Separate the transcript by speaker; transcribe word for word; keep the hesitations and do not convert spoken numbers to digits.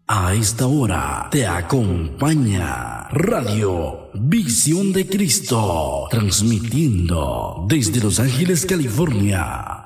Speaker 1: A esta hora te acompaña Radio Visión de Cristo, transmitiendo desde Los Ángeles, California.